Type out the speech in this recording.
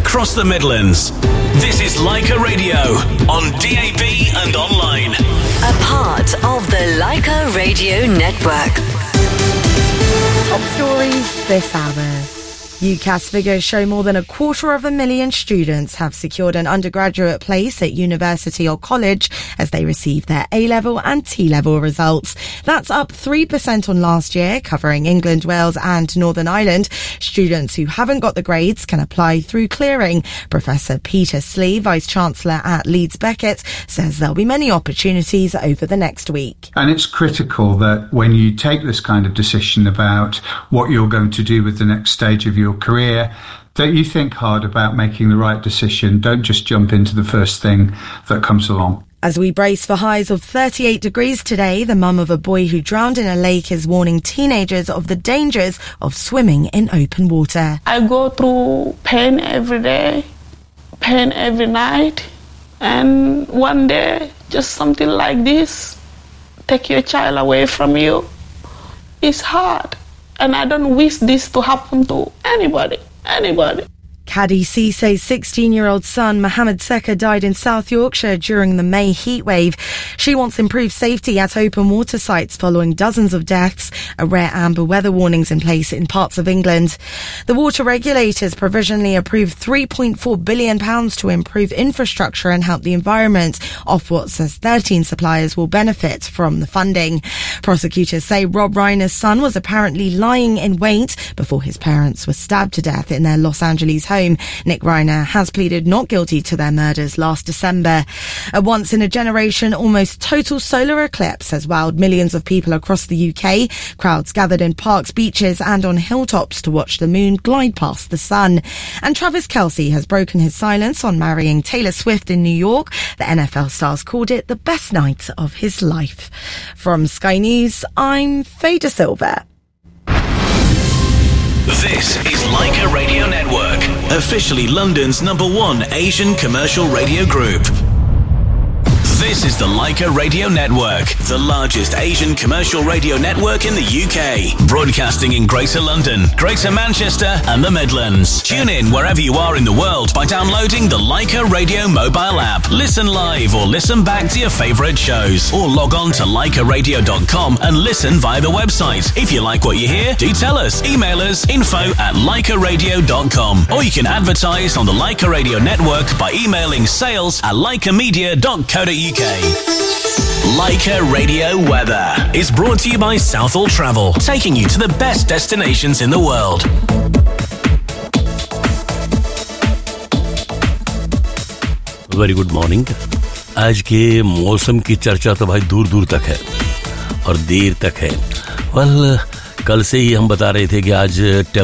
across the Midlands. This is Leica Radio on DAB and online. A part of the Leica Radio Network. Top stories this hour. UCAS figures show more than 250,000 students have secured an undergraduate place at university or college as they receive their A-level and T-level results. That's up 3% on last year, covering England, Wales and Northern Ireland. Students who haven't got the grades can apply through clearing. Professor Peter Slee, Vice-Chancellor at Leeds Beckett, says there'll be many opportunities over the next week. And it's critical that when you take this kind of decision about what you're going to do with the next stage of your career, that you think hard about making the right decision. Don't just jump into the first thing that comes along. As we brace for highs of 38 degrees today, the mum of a boy who drowned in a lake is warning teenagers of the dangers of swimming in open water. I go through pain every day, pain every night, and one day, just something like this, take your child away from you. It's hard. And I don't wish this to happen to anybody. Kadi Ceesay's 16-year-old son, Mohammed Seka, died in South Yorkshire during the May heatwave. She wants improved safety at open water sites following dozens of deaths, a rare amber weather warnings in place in parts of England. The water regulators provisionally approved £3.4 billion to improve infrastructure and help the environment. Ofwat says 13 suppliers will benefit from the funding. Prosecutors say Rob Reiner's son was apparently lying in wait before his parents were stabbed to death in their Los Angeles home. Nick Reiner has pleaded not guilty to their murders last December. A once-in-a-generation, almost total solar eclipse has wowed millions of people across the UK. Crowds gathered in parks, beaches and on hilltops to watch the moon glide past the sun. And Travis Kelce has broken his silence on marrying Taylor Swift in New York. The NFL stars called it the best night of his life. From Sky News, I'm Faye De Silva. This is Leica Radio Network, officially London's #1 Asian commercial radio group. This is the Leica Radio Network, the largest Asian commercial radio network in the UK, broadcasting in Greater London, Greater Manchester and the Midlands. Tune in wherever you are in the world by downloading the Leica Radio mobile app. Listen live or listen back to your favourite shows, or log on to leicaradio.com and listen via the website. If you like what you hear, do tell us. Email us info@leicaradio.com, or you can advertise on the Leica Radio Network by emailing sales@leicamedia.co.uk. Leica Radio Weather is brought to you by Southall Travel, taking you to the best destinations in the world. Very good morning. आज के मौसम की चर्चा तो भाई दूर दूर तक है और देर तक है। कल से ही हम बता रहे थे कि आज